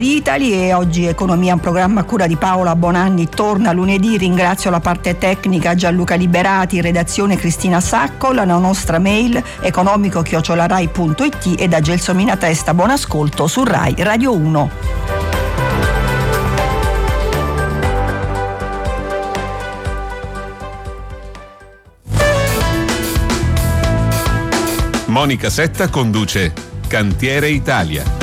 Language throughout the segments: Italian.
Di Italy e oggi Economia, un programma a cura di Paola Bonanni, torna lunedì. Ringrazio la parte tecnica Gianluca Liberati, redazione Cristina Sacco, la nostra mail economico@rai.it e da Gelsomina Testa. Buon ascolto su Rai Radio 1. Monica Setta conduce Cantiere Italia.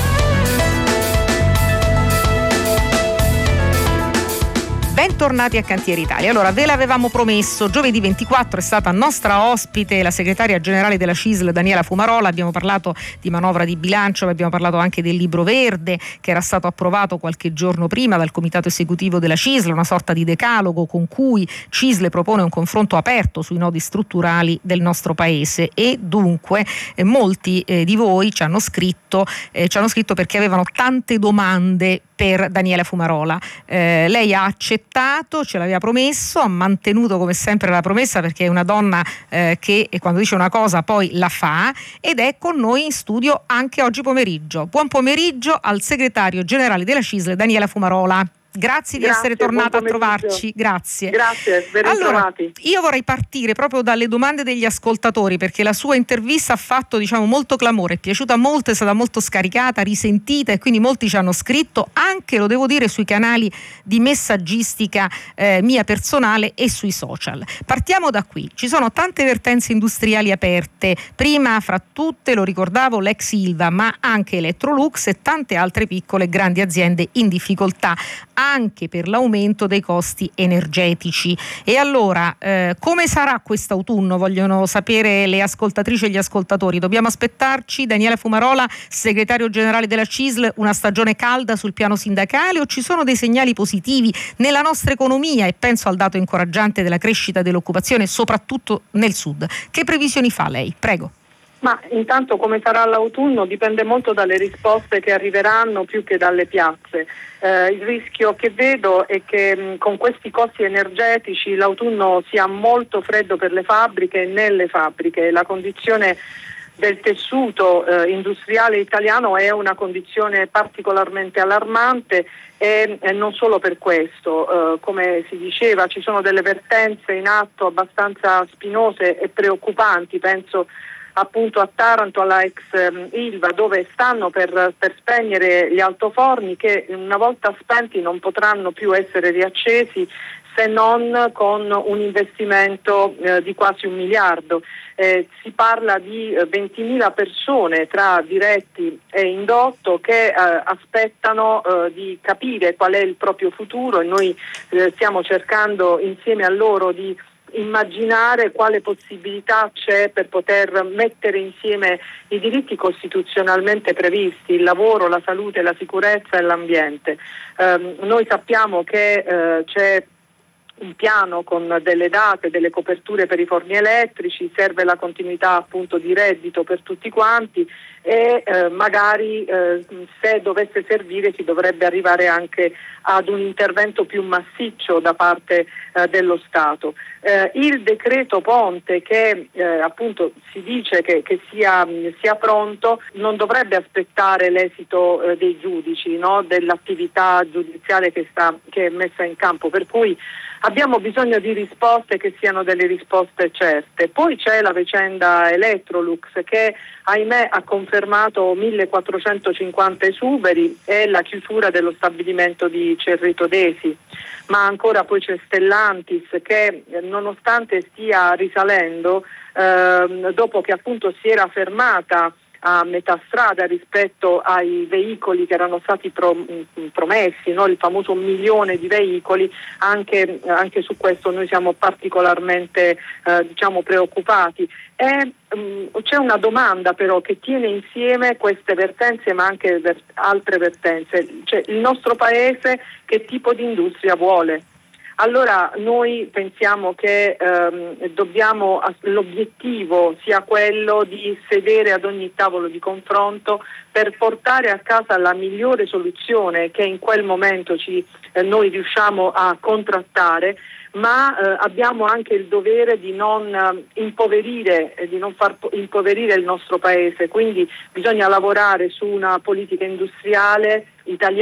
Bentornati a Cantiere Italia. Allora, ve l'avevamo promesso, giovedì 24 è stata nostra ospite la segretaria generale della CISL Daniela Fumarola. Abbiamo parlato di manovra di bilancio, abbiamo parlato anche del libro verde che era stato approvato qualche giorno prima dal comitato esecutivo della CISL, una sorta di decalogo con cui CISL propone un confronto aperto sui nodi strutturali del nostro paese, e dunque molti di voi ci hanno scritto perché avevano tante domande per Daniela Fumarola. Lei ha accettato, ce l'aveva promesso, ha mantenuto come sempre la promessa, perché è una donna che quando dice una cosa poi la fa, ed è con noi in studio anche oggi pomeriggio. Buon pomeriggio al segretario generale della CISL Daniela Fumarola. Grazie di essere tornata a trovarci. Grazie, ben ritrovati. Allora, io vorrei partire proprio dalle domande degli ascoltatori, perché la sua intervista ha fatto molto clamore, è piaciuta molto, è stata molto scaricata, risentita, e quindi molti ci hanno scritto, anche, lo devo dire, sui canali di messaggistica mia personale e sui social. Partiamo da qui. Ci sono tante vertenze industriali aperte, prima fra tutte, lo ricordavo, l'ex Ilva, ma anche Electrolux e tante altre piccole e grandi aziende in difficoltà anche per l'aumento dei costi energetici. E allora come sarà quest'autunno? Vogliono sapere le ascoltatrici e gli ascoltatori. Dobbiamo aspettarci, Daniela Fumarola, segretario generale della CISL, una stagione calda sul piano sindacale, o ci sono dei segnali positivi nella nostra economia? E penso al dato incoraggiante della crescita dell'occupazione soprattutto nel sud. Che previsioni fa lei? Prego. Ma intanto come sarà l'autunno dipende molto dalle risposte che arriveranno più che dalle piazze. Il rischio che vedo è che con questi costi energetici l'autunno sia molto freddo per le fabbriche e nelle fabbriche. La condizione del tessuto industriale italiano è una condizione particolarmente allarmante, e non solo per questo. Come si diceva, ci sono delle vertenze in atto abbastanza spinose e preoccupanti. Penso appunto a Taranto, alla ex Ilva, dove stanno per spegnere gli altoforni, che una volta spenti non potranno più essere riaccesi se non con un investimento di quasi 1 miliardo. Si parla di 20.000 persone tra diretti e indotto che aspettano di capire qual è il proprio futuro, e noi stiamo cercando insieme a loro di immaginare quale possibilità c'è per poter mettere insieme i diritti costituzionalmente previsti, il lavoro, la salute, la sicurezza e l'ambiente. Noi sappiamo che c'è un piano con delle date, delle coperture per i forni elettrici, serve la continuità appunto di reddito per tutti quanti, e magari se dovesse servire si dovrebbe arrivare anche ad un intervento più massiccio da parte dello Stato. Il decreto Ponte, che appunto si dice che sia pronto, non dovrebbe aspettare l'esito dei giudici, no? Dell'attività giudiziale che è messa in campo, per cui abbiamo bisogno di risposte che siano delle risposte certe. Poi c'è la vicenda Electrolux, che ahimè ha confermato 1450 esuberi e la chiusura dello stabilimento di Cerrito Desi, ma ancora poi c'è Stellantis, che nonostante stia risalendo, dopo che appunto si era fermata a metà strada rispetto ai veicoli che erano stati promessi, no? Il famoso 1 milione di veicoli, anche su questo noi siamo particolarmente preoccupati. C'è una domanda però che tiene insieme queste vertenze ma anche altre vertenze, cioè il nostro paese che tipo di industria vuole? Allora noi pensiamo che l'obiettivo sia quello di sedere ad ogni tavolo di confronto per portare a casa la migliore soluzione che in quel momento noi riusciamo a contrattare, ma abbiamo anche il dovere di non impoverire, di non far impoverire il nostro paese, quindi bisogna lavorare su una politica industriale italiana